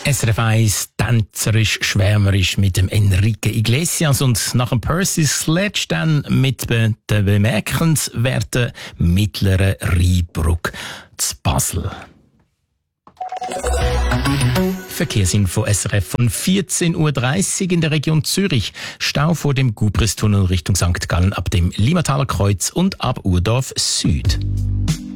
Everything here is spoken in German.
SRF 1 tänzerisch, schwärmerisch mit dem Enrique Iglesias und nach dem Percy Sledge dann mit der bemerkenswerten mittleren Rheinbrücke zu Basel. Verkehrsinfo SRF von 14.30 Uhr in der Region Zürich. Stau vor dem Gubristunnel Richtung St. Gallen ab dem Limmataler Kreuz und ab Urdorf Süd.